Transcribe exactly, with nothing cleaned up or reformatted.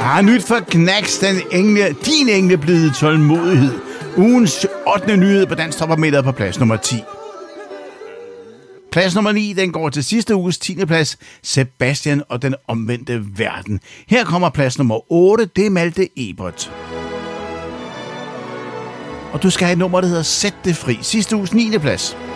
har nyt for Knacks, den engle, din engleblide tålmodighed. Ugens ottende nyhed på Dansk Topbarometer på plads nummer ti. Plads nummer ni, den går til sidste uges tiende plads, Sebastian og den omvendte verden. Her kommer plads nummer otte, det er Malte Ebert. Og du skal have et nummer, der hedder Sæt det fri. Sidste uges niende plads.